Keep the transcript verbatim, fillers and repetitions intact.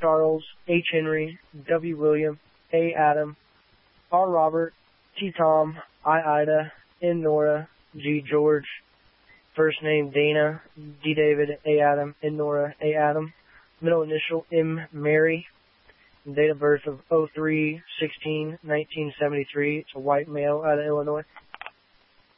Charles, H. Henry, W. William, A. Adam, R. Robert, T. Tom, I. Ida, N. Nora, G. George. First name Dana, D. David, A. Adam, N. Nora, A. Adam. Middle initial M. Mary. Date of birth of oh three sixteen nineteen seventy-three. It's a white male out of Illinois.